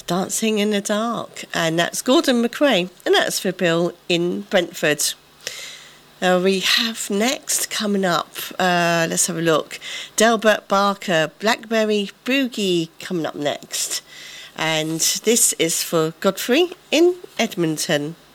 Dancing in the Dark, and that's Gordon McRae, and that's for Bill in Brentford. We have next coming up, let's have a look, Delbert Barker, Blackberry Boogie coming up next, and this is for Godfrey in Edmonton.